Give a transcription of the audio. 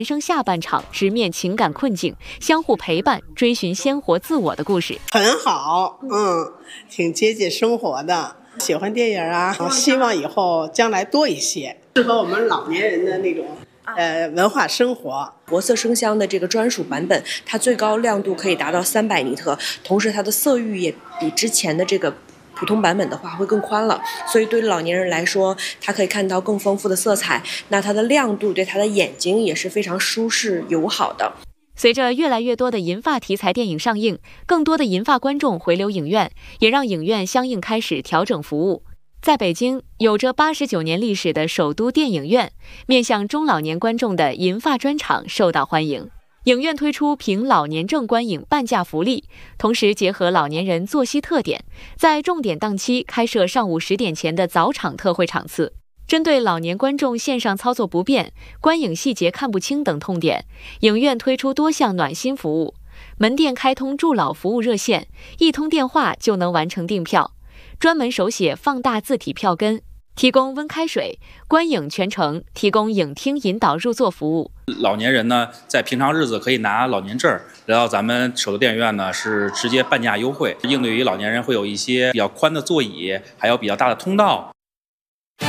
人生下半场直面情感困境，相互陪伴，追寻鲜活自我的故事。 很好，挺接近生活的。喜欢电影啊，希望以后将来多一些，适合我们老年人的那种文化生活。 活色生香的这个专属版本，它最高亮度可以达到300尼特，同时它的色域也比之前的这个普通版本的话会更宽了，所以对老年人来说，他可以看到更丰富的色彩，那它的亮度对他的眼睛也是非常舒适友好的。 随着越来越多的银发题材电影上映，更多的银发观众回流影院，也让影院相应开始调整服务。在北京，有着89年历史的首都电影院，面向中老年观众的银发专场受到欢迎。影院推出凭老年证观影半价福利，同时结合老年人作息特点，在重点档期开设上午10点前的早场特惠场次。针对老年观众线上操作不便、观影细节看不清等痛点，影院推出多项暖心服务，门店开通助老服务热线，一通电话就能完成订票，专门手写放大字体票根，提供温开水，观影全程提供影厅引导入座服务。 老年人呢，在平常日子可以拿老年证来到咱们首都电影院呢，是直接半价优惠，应对于老年人会有一些比较宽的座椅，还有比较大的通道。